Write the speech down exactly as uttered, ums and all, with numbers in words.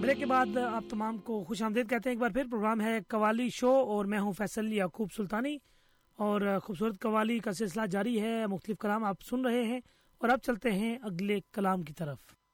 Break के बाद आप तमाम को खुश आमदीद कहते हैं एक बार फिर। प्रोग्राम है कवाली शो और मैं हूं फैसल याकूब सुल्तानी और खूबसूरत कवाली का सिलसिला जारी है। मुख्तलिफ कलाम आप सुन रहे हैं और अब चलते हैं अगले कलाम की तरफ।